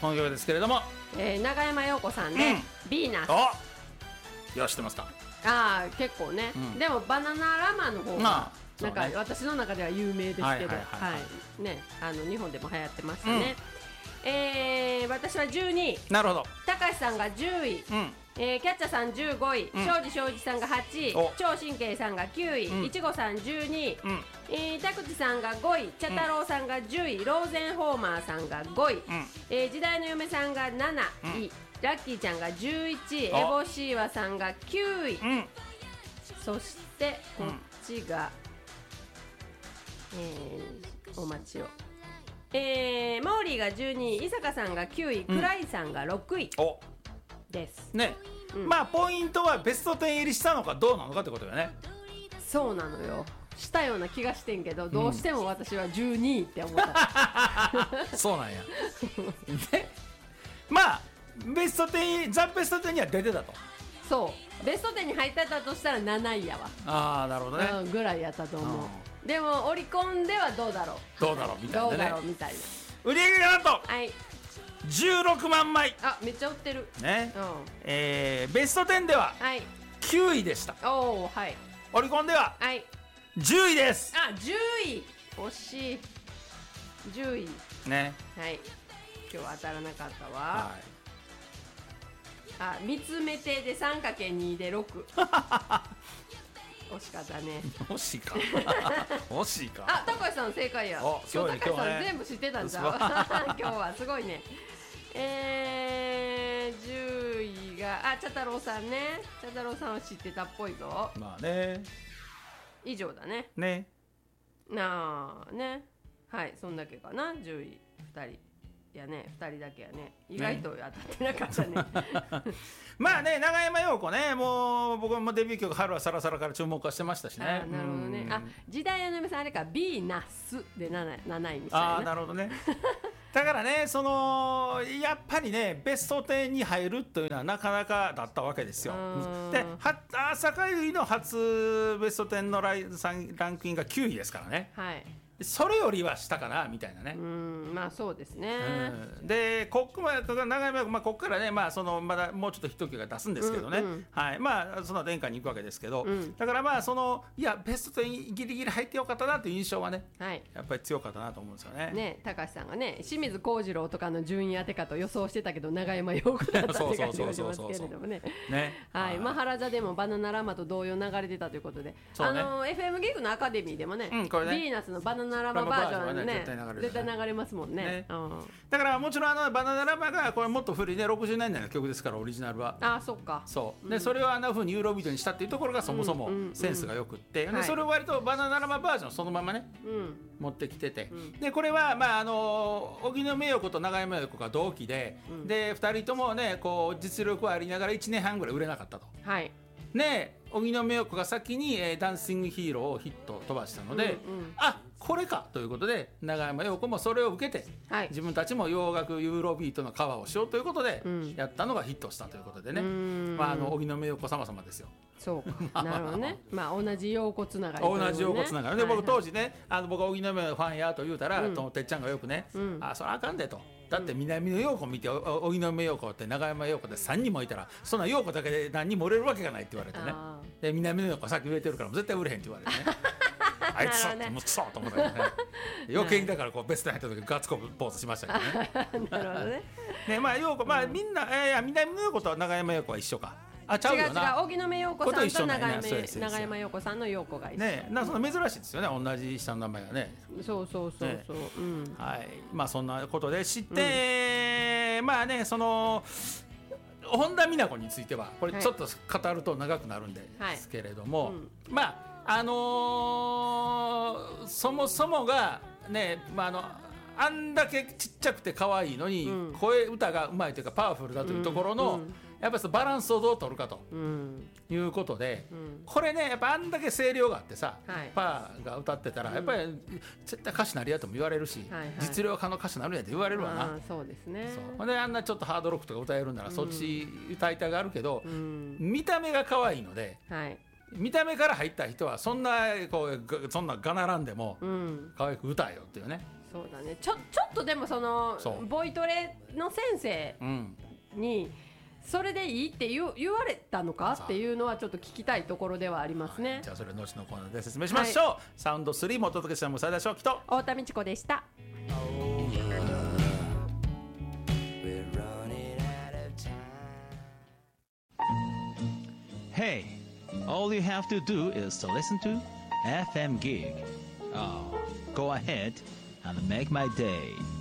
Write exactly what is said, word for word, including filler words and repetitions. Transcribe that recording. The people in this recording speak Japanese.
この曲ですけれども、 えー、永山陽子さんで、うん、ビーナス。 およし知ってますか。 ああ結構ね、うん、でもバナナラマの方がなんか私の中では有名ですけど、はいね、あの日本でも流行ってましたね、うん、えー、私はじゅうにい。 なるほど。 高橋さんがじゅうい、うん、えー、キャッチャーさんじゅうごい、うん、庄司庄司さんがはちい、超神経さんがきゅうい、うん、いちごさんじゅうにい、うん、えー、田口さんがごい、茶太郎さんがじゅうい、ローゼンホーマーさんがごい、うん、えー、時代の嫁さんがなない、うん、ラッキーちゃんがじゅういちい、エボシーワさんがきゅうい、うん、そしてこっちが、うん、えー、お待ちを、えー、モーリーがじゅうにい、伊坂さんがきゅうい、クライさんがろくいですね。 うん、まあポイントはベストじゅう入りしたのかどうなのかってことよね。 そうなのよ。したような気がしてんけど、どうしても私はじゅうにいって思った、 うん、そうなんやでまあベストじゅう、ザ・ベストじゅうには出てたと。 そうベストじゅうに入ってたとしたらなないやわ。 ああなるほどね、 うん、ぐらいやったと思う。でもオリコンではどうだろうどうだろうみたいなね。 どうだろうみたいな。 売り上げがなんと、 はい、 じゅうろくまんまい。 あめっちゃ売ってるね、うん、えー、ベストじゅうではきゅういでした、 はい、おおはい。 オリコンではじゅういです。 あじゅうい惜しい。じゅういね。 はい、今日は当たらなかったわ、はい、あ見つめてで さんかけるに でろく惜しかったね。 惜しいか惜しいか。 あ高橋さん正解や。今日高橋さん全部知ってたんちゃう今日はすごいね。えー、じゅういがあ茶太郎さんね。茶太郎さんは知ってたっぽいぞ。 まあね以上だね。 ねなあね。はいそんだけかな。じゅういふたりやね。ふたりだけやね。意外と当たってなかったねまあね永山陽子ね、もう僕もデビュー曲春はサラサラから注目はしてましたしね。 あなるほどね。あ時代の嫁さんあれかビーナスで 7, なないみたいな。 あなるほどねだからねそのやっぱりねベストじゅうに入るというのはなかなかだったわけですよ。で坂井の初ベストじゅうのライランキングがきゅういですからね、はい、それよりはしたかなみたいなね。 うんまあそうですね、 うん、でここまで長山、まあ、ここからね、まあ、そのまだもうちょっとヒット曲が出すんですけどね、うんうんはいまあ、その殿下に行くわけですけど、うん、だからまあそのいやベストじゅうにギリギリ入ってよかったなという印象はね、はい、やっぱり強かったなと思うんですよね。 ね高橋さんがね清水幸次郎とかの順位当てかと予想してたけど永山陽子だったって感じがしますけれどもね。はいマハラジャでもバナナラマと同様流れてたということで、ね、あの エフエム ギグのアカデミーでもね、うんこれねビーナスのバナナラマバージョンね、絶対流れる、ね、絶対流れますもん ね, ね、うん、 だからもちろんあのバナナラマがこれもっと古いねろくじゅうねんだいの曲ですからオリジナルは。 あそっかそうで、うん、それをあんな風にユーロビートにしたっていうところがそもそもセンスがよくって、うんうんうん、でそれを割とバナナラマバージョンそのままね、はい、持ってきてて、うん、でこれはまああの荻野目洋子と永山洋子が同期で、うん、でふたりともねこう実力はありながらいちねんはんぐらい売れなかったと。はいね荻野目洋子が先に、えー、ダンシングヒーローをヒット飛ばしたので、うんうん、あこれかということで永山洋子もそれを受けて、はい、自分たちも洋楽ユーロビートのカバーをしようということで、うん、やったのがヒットしたということでね、まあ、あの荻野目洋子様様ですよ。 そうかなるほどねまあ同じ洋子つながり、 ね、同じ洋子つながりで、はいはい、僕当時ねあの僕は荻野目洋子ファンやと言うたら、うん、とてっちゃんがよくね、うん、あそれあかんでとだって南野陽子見て荻野目洋子って永山洋子でさんにんもいたらそんな洋子だけで何人も売れるわけがないって言われてね。で南野陽子さっき売れてるから絶対売れへんって言われてねあいつってもうクソと思ったけどね余計にだからこうベストに入った時ガッツコポーズしましたけどねなるほどねねまあ陽子まあみんな、えー、南野陽子と永山洋子は一緒か。あちゃうよな。 違う違う荻野目洋子さんと永山洋子さんの洋子が一緒ね。なその珍しいですよね同じ下の名前がね。 そうそうそうそう、ねうん、 はいまあそんなことで知って、うん、まあねその本田美奈子についてはこれちょっと語ると長くなるんですけれども、はいうん、まああのー、そもそもがねまああのあんだけちっちゃくて可愛いのに、うん、声歌がうまいというかパワフルだというところの、うんうん、やっぱりバランスをどう取るかと、うん、いうことで、うん、これねやっぱあんだけ声量があってさ、はい、パーが歌ってたらやっぱり絶対歌手なりやとも言われるし、うん、実力派の歌手なるやと言われるわな。 あそうですね。 そうであんなちょっとハードロックとか歌えるなら、うん、そっち歌いたがるけど、うん、見た目が可愛いので、はい、見た目から入った人はそんなこうそんながならんでも可愛く歌えよっていうね、 そうだね。ちょちょっとでもそのボイトレの先生に、うん、それでいいって言う言われたのかっていうのはちょっと聞きたいところではありますね。 はい、じゃあそれ後のコーナーで説明しましょう。はい、サウンドスリーもお届けしたのも斉田正樹と太田美智子でした。 Hey, all you have to do is to listen to エフエム Gig. Oh, go ahead and make my day.